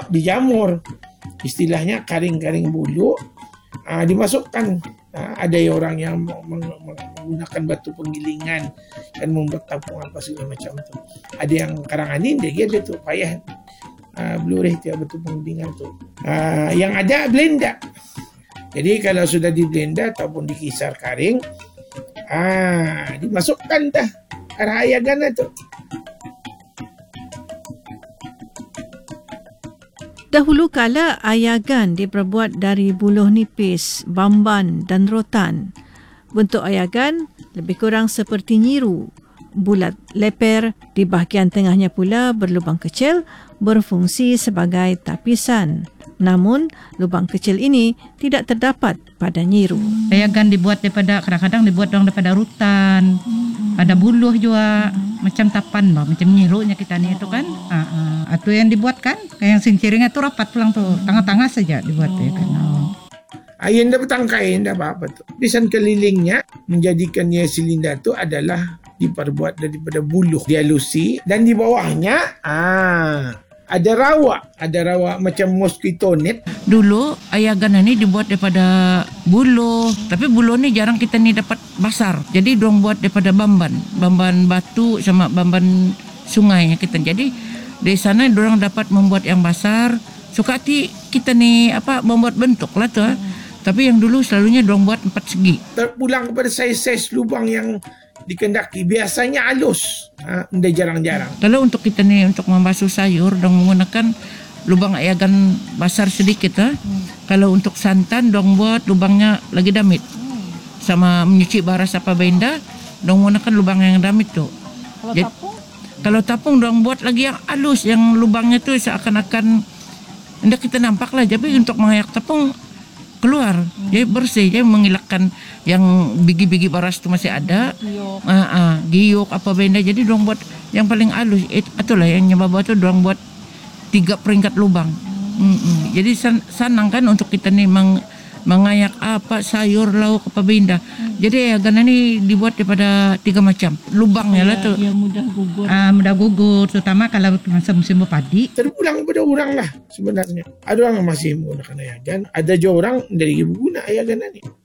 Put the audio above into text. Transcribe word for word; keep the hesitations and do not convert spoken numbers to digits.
dibuat, dijamur. Istilahnya karing-karing bulu uh, dimasukkan. Uh, ada orang yang menggunakan batu penggilingan dan membuat tampungan apa segala macam tu. Ada yang karanganin dia dia tu payah uh, blurih tiap batu penggilingan tu. Uh, yang ada blender. Jadi kalau sudah di blender ataupun dikisar karing, ah dimasukkan dah arah ayagan tu. Dahulu kala ayagan diperbuat dari buluh nipis, bamban dan rotan. Bentuk ayagan lebih kurang seperti nyiru, bulat leper, di bahagian tengahnya pula berlubang kecil berfungsi sebagai tapisan. Namun, lubang kecil ini tidak terdapat pada nyiru. Ayagan dibuat daripada, kadang-kadang dibuat daripada rutan, ada buluh juga, macam tapan bah, macam nyirunya kita ni itu kan. Ah, ah. Itu yang dibuat kan, kayak yang sinciringnya tu rapat pulang tu, tengah-tengah saja dibuat ya kan. Oh. Ayun dah bertangkai, dah apa-apa tu. Pisan kelilingnya menjadikannya silinder tu adalah diperbuat daripada buluh, dialusi, dan di bawahnya ah ada rawa, ada rawa macam mosquito net. Dulu ayagan ini dibuat daripada buluh, tapi buluh ni jarang kita ni dapat basar. Jadi dorang buat daripada bamban, bamban batu sama bamban sungai kita. Jadi dari sana dorang dapat membuat yang basar. Suka hati kita ni apa membuat bentuk lah tu. Hmm. Tapi yang dulu selalunya dorang buat empat segi. Terpulang kepada saiz-saiz lubang yang dikendaki, biasanya halus, ha, dah jarang-jarang. Kalau untuk kita ni untuk membasuh sayur, dong menggunakan lubang ayagan besar sedikit. Ha? Hmm. Kalau untuk santan, dong buat lubangnya lagi damit. Hmm. Sama menyuci baras apa benda, dong menggunakan lubang yang damit tu. Kalau Jadi, tapung? Kalau tapung, dong buat lagi yang halus, yang lubangnya tu seakan-akan hendak kita nampak lah. Tapi hmm. untuk mengayak tapung keluar, hmm. jadi bersih, jadi menghilangkan yang biji-biji baras tu masih ada, giok, uh, uh, giok apa benda. Jadi dorang buat yang paling halus. It, itulah yang nyebab tu dorang buat tiga peringkat lubang. Hmm. Hmm. Jadi san, sanang kan untuk kita ni meng, mengayak apa sayur lauk apa benda. Hmm. Jadi ayagan ni dibuat daripada tiga macam lubangnya lah tu. Dia mudah gugur. Ah, mudah gugur, terutama kalau masa musim padi. Terpulang kepada orang lah sebenarnya. Ada orang yang masih menggunakan ayagan, ada juga orang dari ibu guna ayagan ni.